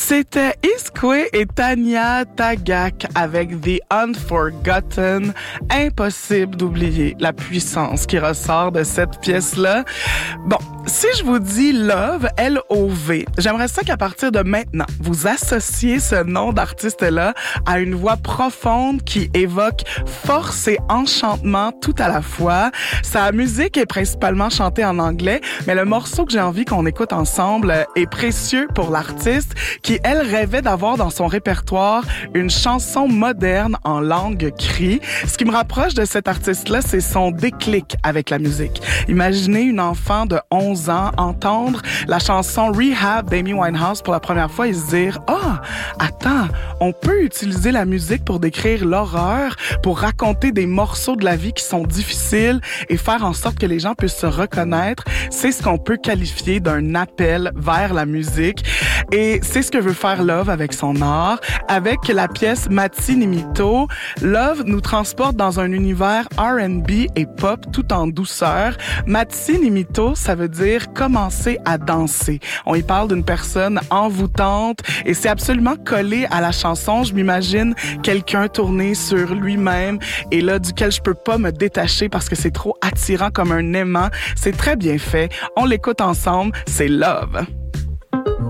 C'était Iskwe et Tanya Tagaq avec The Unforgotten. Impossible d'oublier la puissance qui ressort de cette pièce-là. Bon, si je vous dis Love, L-O-V, j'aimerais ça qu'à partir de maintenant, vous associez ce nom d'artiste-là à une voix profonde qui évoque force et enchantement tout à la fois. Sa musique est principalement chantée en anglais, mais le morceau que j'ai envie qu'on écoute ensemble est précieux pour l'artiste qui, elle, rêvait d'avoir dans son répertoire une chanson moderne en langue cri. Ce qui me rapproche de cet artiste-là, c'est son déclic avec la musique. Imaginez une enfant de 11 ans entendre la chanson Rehab d'Amy Winehouse pour la première fois et se dire « Ah, attends, on peut utiliser la musique pour décrire l'horreur, pour raconter des morceaux de la vie qui sont difficiles et faire en sorte que les gens puissent se reconnaître. » C'est ce qu'on peut qualifier d'un appel vers la musique. Et c'est ce que veut faire Love avec son art. Avec la pièce Matti Nimito, Love nous transporte dans un univers R&B et pop tout en douceur. Matti Nimito, ça veut dire commencer à danser. On y parle d'une personne envoûtante et c'est absolument collé à la chanson. Je m'imagine quelqu'un tourné sur lui-même et là, duquel je peux pas me détacher parce que c'est trop attirant comme un aimant. C'est très bien fait. On l'écoute ensemble. C'est Love.